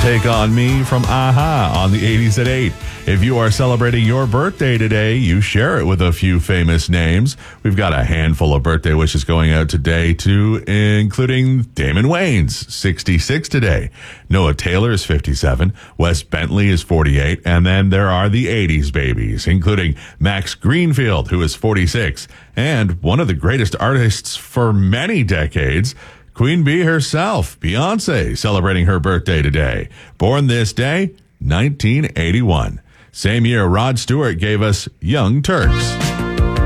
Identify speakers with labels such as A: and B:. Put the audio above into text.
A: Take On Me from Aha on the 80s at 8. If you are celebrating your birthday today, you share it with a few famous names. We've got a handful of birthday wishes going out today, too, including Damon Wayans, 66 today. Noah Taylor is 57. Wes Bentley is 48. And then there are the 80s babies, including Max Greenfield, who is 46. And one of the greatest artists for many decades, Queen Bee herself, Beyonce, celebrating her birthday today. Born this day, 1981. Same year, Rod Stewart gave us Young Turks.